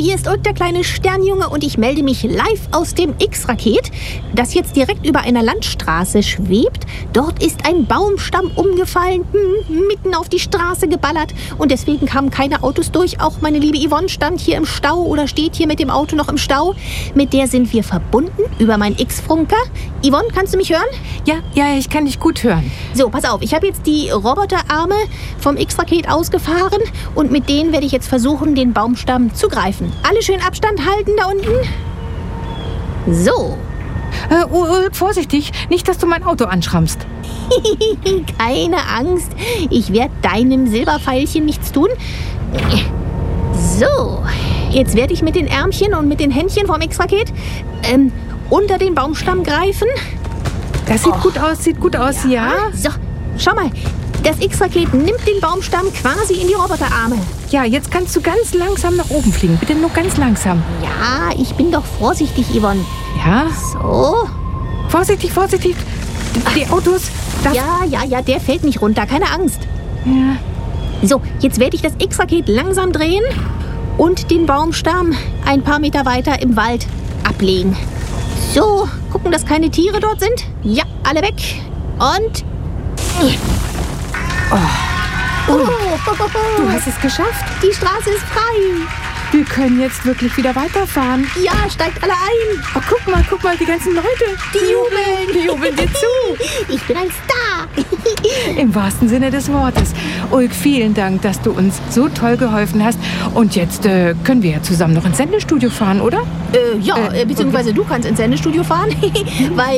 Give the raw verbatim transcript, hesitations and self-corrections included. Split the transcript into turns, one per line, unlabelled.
hier ist Ulk, der kleine Sternjunge, und ich melde mich live aus dem X-Raket, das jetzt direkt über einer Landstraße schwebt. Dort ist ein Baumstamm umgefallen, hm, mitten auf die Straße geballert, und deswegen kamen keine Autos durch. Auch meine liebe Yvonne stand hier im Stau oder steht hier mit dem Auto noch im Stau. Mit der sind wir verbunden über meinen X-Funker. Yvonne, kannst du mich hören?
Ja, ja, ich kann dich gut hören.
So, pass auf, ich habe jetzt die Roboterarme vom X-Raket ausgefahren und mit denen werde ich jetzt versuchen, den Baumstamm zu greifen. Alle schön Abstand halten da unten. So.
Äh, Ulk, vorsichtig, nicht, dass du mein Auto anschrammst.
Keine Angst, ich werde deinem Silberpfeilchen nichts tun. So, jetzt werde ich mit den Ärmchen und mit den Händchen vom X-Raket ähm, unter den Baumstamm greifen.
Das sieht
Oh.
gut aus, sieht gut aus, ja?
So, schau mal, das X-Raket nimmt den Baumstamm quasi in die Roboterarme.
Ja, jetzt kannst du ganz langsam nach oben fliegen. Bitte nur ganz langsam.
Ja, ich bin doch vorsichtig, Yvonne.
Ja?
So.
Vorsichtig, vorsichtig. Die Autos. Das
Ja, ja, ja, der fällt nicht runter, keine Angst.
Ja.
So, jetzt werde ich das X-Raket langsam drehen und den Baumstamm ein paar Meter weiter im Wald ablegen. So, gucken, dass keine Tiere dort sind. Ja, alle weg. Und...
Oh.
Oh.
Du hast es geschafft.
Die Straße ist frei.
Wir können jetzt wirklich wieder weiterfahren.
Ja, steigt alle ein.
Oh, guck mal, guck mal, die ganzen Leute.
Die jubeln.
Die jubeln dir zu.
Ich bin ein Star.
Im wahrsten Sinne des Wortes. Ulk, vielen Dank, dass du uns so toll geholfen hast. Und jetzt äh, können wir ja zusammen noch ins Sendestudio fahren, oder?
Äh, ja,
Äh,
äh, beziehungsweise du kannst ins Sendestudio fahren, weil